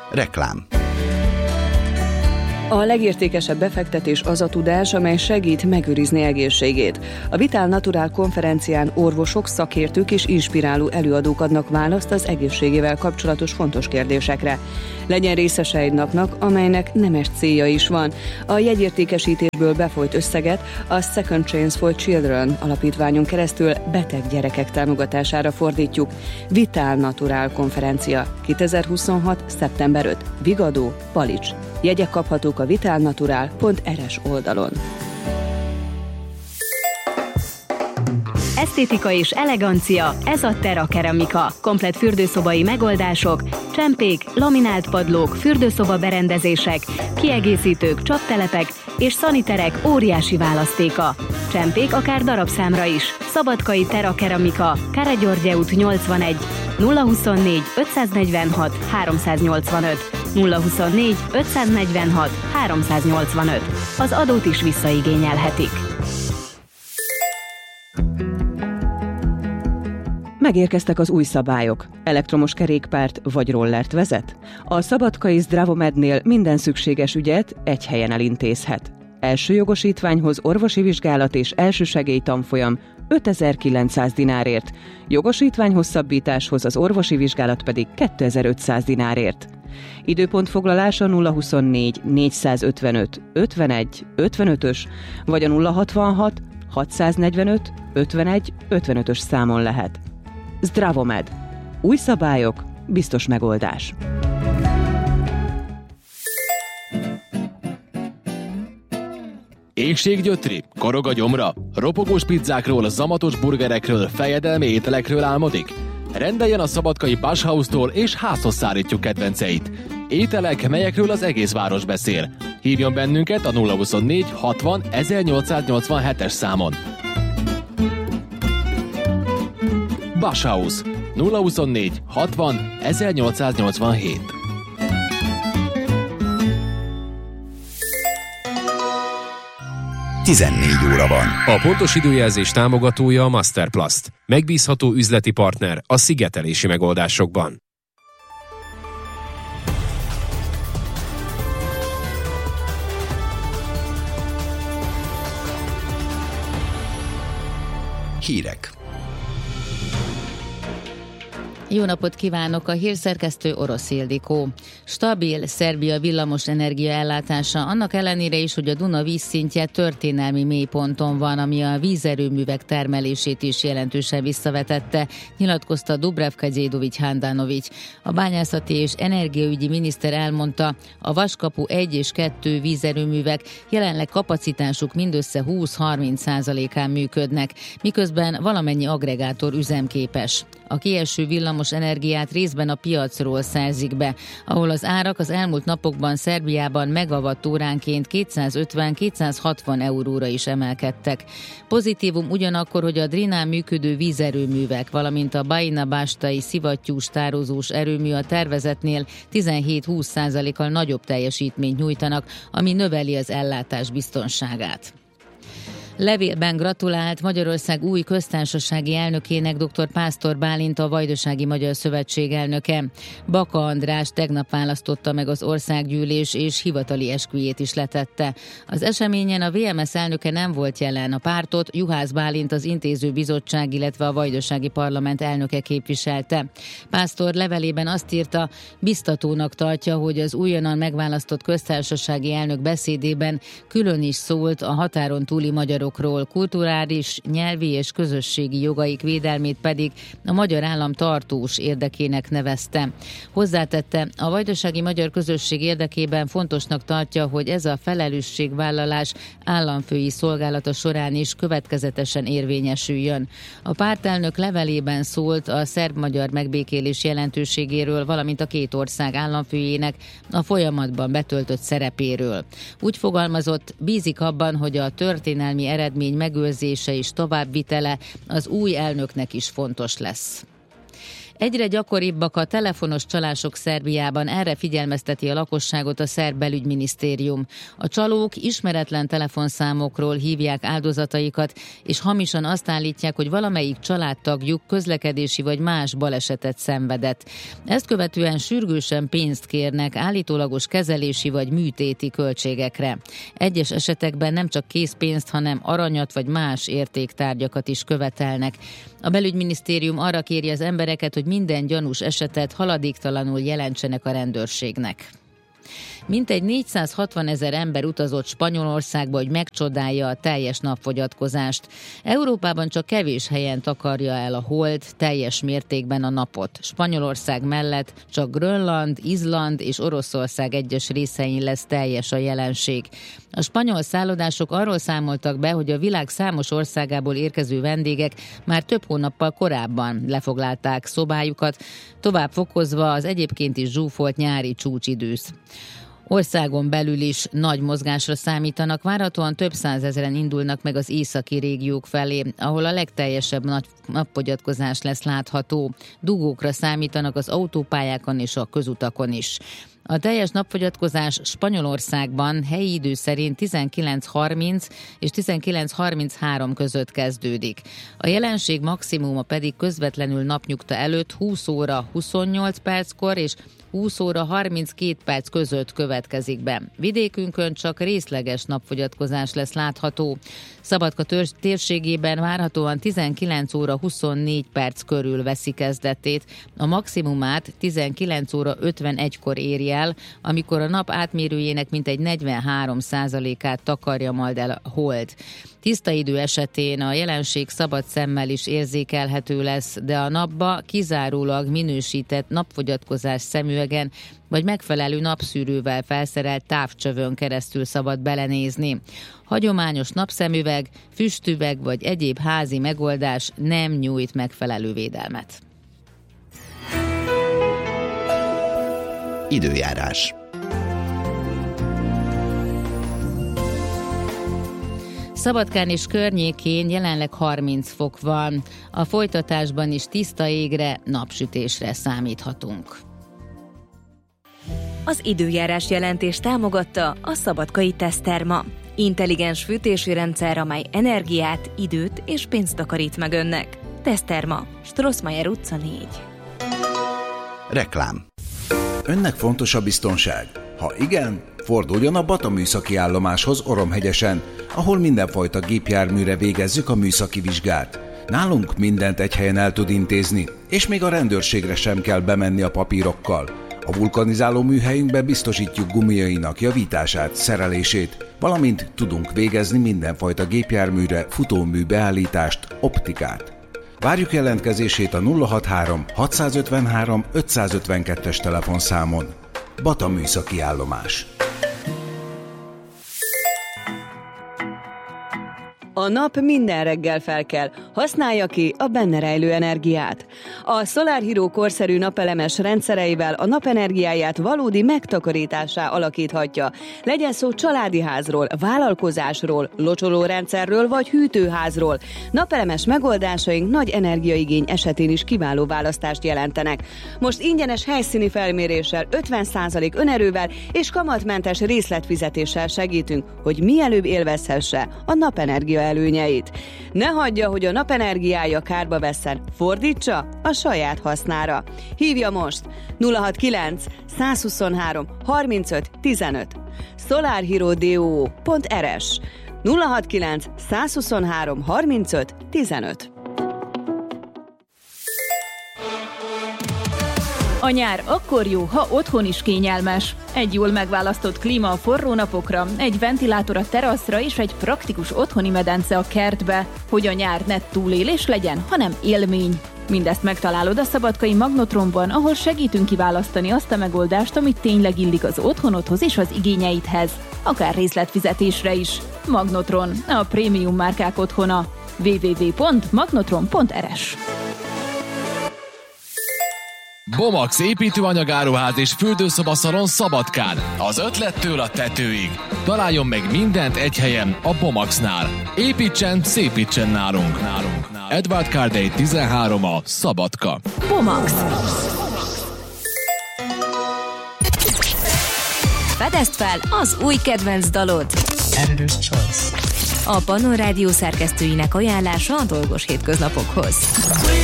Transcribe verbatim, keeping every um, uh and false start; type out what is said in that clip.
Reklám. A legértékesebb befektetés az a tudás, amely segít megőrizni egészségét. A Vital Natural konferencián orvosok, szakértők és inspiráló előadók adnak választ az egészségével kapcsolatos fontos kérdésekre. Legyen részese egy napnak, amelynek nemes célja is van. A jegyértékesítésből befolyt összeget a Second Chance for Children alapítványon keresztül beteg gyerekek támogatására fordítjuk. Vital Natural konferencia kétezer-huszonhat. szeptember ötödike. Vigadó, Palics. Jegyek kaphatók a vitalnatural pont er es oldalon. Esztétika és elegancia, ez a Terra Keramika. Komplett fürdőszobai megoldások, csempék, laminált padlók, fürdőszoba berendezések, kiegészítők, csaptelepek és szaniterek óriási választéka. Csempék akár darabszámra is. Szabadkai Terra Keramika, Káragyorgye út nyolcvanegy, nulla huszonnégy ötszáznegyvenhat háromszáznyolcvanöt, nulla huszonnégy ötszáznegyvenhat háromszáznyolcvanöt. Az adót is visszaigényelhetik. Megérkeztek az új szabályok. Elektromos kerékpárt vagy rollert vezet? A szabadkai Zdravomednél minden szükséges ügyet egy helyen elintézhet. Első jogosítványhoz orvosi vizsgálat és elsősegély tanfolyam ötezer-kilencszáz dinárért, jogosítvány hosszabbításhoz az orvosi vizsgálat pedig kétezer-ötszáz dinárért. Időpontfoglalása nulla huszonnégy négyszázötvenöt ötvenegy ötvenötös vagy a nulla hatvanhat hatszáznegyvenöt ötvenegy ötvenötös számon lehet. Zdravomed. Új szabályok, biztos megoldás. Éhséggyötri, korog a gyomra, ropogós pizzákról, zamatos burgerekről, fejedelmi ételekről álmodik? Rendeljen a szabadkai Bashhouse-tól és házhoz szállítjuk kedvenceit. Ételek, melyekről az egész város beszél. Hívjon bennünket a nulla huszonnégy hatvan ezernyolcszáznyolcvanhetes számon. Bashhouse nulla huszonnégy hatvan ezernyolcszáznyolcvanhét. tizennégy óra van. A pontos időjelzés támogatója a Masterplast. Megbízható üzleti partner a szigetelési megoldásokban. Hírek. Jó napot kívánok, a hírszerkesztő Orosz Ildikó. Stabil Szerbia villamos energia ellátása, annak ellenére is, hogy a Duna vízszintje történelmi mélyponton van, ami a vízerőművek termelését is jelentősen visszavetette, nyilatkozta Dubravka Dzédovics Handanovics. A bányászati és energiaügyi miniszter elmondta, a Vaskapu egy és kettő vízerőművek jelenleg kapacitásuk mindössze húsz-harminc százalékán működnek, miközben valamennyi aggregátor üzemképes. A kieső villamos energiát részben a piacról szerzik be, ahol az árak az elmúlt napokban Szerbiában megawattóránként kétszázötven-kétszázhatvan euróra is emelkedtek. Pozitívum ugyanakkor, hogy a Drinán működő vízerőművek, valamint a Bajina-bástai szivattyús tározós erőmű a tervezetnél tizenhét-húsz százalékkal nagyobb teljesítményt nyújtanak, ami növeli az ellátás biztonságát. Levélben gratulált Magyarország új köztársasági elnökének dr. Pásztor Bálint, a Vajdasági Magyar Szövetség elnöke. Baka András tegnap választotta meg az országgyűlés, és hivatali esküjét is letette. Az eseményen a vé em es elnöke nem volt jelen, a pártot Juhász Bálint, az intézőbizottság, illetve a Vajdasági Parlament elnöke képviselte. Pásztor levelében azt írta, biztatónak tartja, hogy az újonnan megválasztott köztársasági elnök beszédében külön is szólt a határon túli magyarok kulturális, nyelvi és közösségi jogaik védelmét pedig a magyar állam tartós érdekének nevezte. Hozzátette, a vajdasági magyar közösség érdekében fontosnak tartja, hogy ez a felelősségvállalás államfői szolgálata során is következetesen érvényesüljön. A pártelnök levelében szólt a szerb-magyar megbékélés jelentőségéről, valamint a két ország államfőjének a folyamatban betöltött szerepéről. Úgy fogalmazott, bízik abban, hogy a történelmi eredmény megőrzése és továbbvitele az új elnöknek is fontos lesz. Egyre gyakoribbak a telefonos csalások Szerbiában, erre figyelmezteti a lakosságot a szerb belügyminisztérium. A csalók ismeretlen telefonszámokról hívják áldozataikat, és hamisan azt állítják, hogy valamelyik családtagjuk közlekedési vagy más balesetet szenvedett. Ezt követően sürgősen pénzt kérnek állítólagos kezelési vagy műtéti költségekre. Egyes esetekben nem csak készpénzt, hanem aranyat vagy más értéktárgyakat is követelnek. A belügyminisztérium arra kéri az embereket, hogy minden gyanús esetet haladéktalanul jelentsenek a rendőrségnek. Mintegy négyszázhatvan ezer ember utazott Spanyolországba, hogy megcsodálja a teljes napfogyatkozást. Európában csak kevés helyen takarja el a hold teljes mértékben a napot. Spanyolország mellett csak Grönland, Izland és Oroszország egyes részein lesz teljes a jelenség. A spanyol szállodások arról számoltak be, hogy a világ számos országából érkező vendégek már több hónappal korábban lefoglalták szobájukat, tovább fokozva az egyébként is zsúfolt nyári csúcsidőt. Országon belül is nagy mozgásra számítanak, várhatóan több százezren indulnak meg az északi régiók felé, ahol a legteljesebb napfogyatkozás lesz látható. Dugókra számítanak az autópályákon és a közutakon is. A teljes napfogyatkozás Spanyolországban helyi idő szerint tizenkilenc harminc és tizenkilenc harminchárom között kezdődik. A jelenség maximuma pedig közvetlenül napnyugta előtt húsz óra huszonnyolc perckor és húsz óra harminckét perc között következik be. Vidékünkön csak részleges napfogyatkozás lesz látható. Szabadka térségében várhatóan tizenkilenc óra huszonnégy perc körül veszi kezdetét, a maximumát tizenkilenc óra ötvenegykor éri el, amikor a nap átmérőjének mintegy negyvenhárom százalékát takarja majd el a hold. Tiszta idő esetén a jelenség szabad szemmel is érzékelhető lesz, de a napba kizárólag minősített napfogyatkozás szemüvegen vagy megfelelő napszűrővel felszerelt távcsövön keresztül szabad belenézni. Hagyományos napszemüveg, füstüveg vagy egyéb házi megoldás nem nyújt megfelelő védelmet. Időjárás. Szabadkán és környékén jelenleg harminc fok van. A folytatásban is tiszta égre, napsütésre számíthatunk. Az időjárás jelentés támogatta a Szabadkai Teszterma. Intelligens fűtési rendszer, amely energiát, időt és pénzt takarít meg önnek. Teszterma, Strossmayer utca négy. Reklám. Önnek fontos a biztonság? Ha igen, forduljon a Bata műszaki állomáshoz Oromhegyesen, ahol mindenfajta gépjárműre végezzük a műszaki vizsgát. Nálunk mindent egy helyen el tud intézni, és még a rendőrségre sem kell bemenni a papírokkal. A vulkanizáló műhelyünkben biztosítjuk gumiainak javítását, szerelését, valamint tudunk végezni mindenfajta gépjárműre futómű beállítást, optikát. Várjuk jelentkezését a nulla hatvanhárom hatszázötvenhárom ötszázötvenkettes telefonszámon. Bata műszaki állomás. A nap minden reggel felkel, használja ki a benne rejlő energiát. A Solar Hero korszerű napelemes rendszereivel a napenergiáját valódi megtakarításá alakíthatja. Legyen szó családi házról, vállalkozásról, locsolórendszerről vagy hűtőházról. Napelemes megoldásaink nagy energiaigény esetén is kiváló választást jelentenek. Most ingyenes helyszíni felméréssel, ötven százalék önerővel és kamatmentes részletfizetéssel segítünk, hogy mielőbb élvezhesse a napenergia előnyeit. Ne hagyja, hogy a napenergiája kárba vesszen, fordítsa a saját hasznára. Hívja most nulla hatvankilenc százhuszonhárom harmincöt tizenöt solarhero pont r s nulla hatvankilenc százhuszonhárom harmincöt tizenöt. A nyár akkor jó, ha otthon is kényelmes. Egy jól megválasztott klíma a forró napokra, egy ventilátor a teraszra és egy praktikus otthoni medence a kertbe, hogy a nyár ne túlélés legyen, hanem élmény. Mindezt megtalálod a Szabadkai Magnotronban, ahol segítünk kiválasztani azt a megoldást, amit tényleg illik az otthonodhoz és az igényeidhez, akár részletfizetésre is. Magnotron, a prémium márkák otthona. double-u double-u double-u pont magnotron pont r s. Bomax építőanyagáruház és fürdőszobaszalon Szabadkán. Az ötlettől a tetőig. Találjon meg mindent egy helyen a Bomaxnál. Építsen, szépítsen nálunk. nálunk, nálunk. Edward Cardey tizenhárom a Szabadka. Pomax. Fedezd fel az új kedvenc dalod. Editor's Choice. A Pannon Rádió szerkesztőinek ajánlása a dolgos hétköznapokhoz.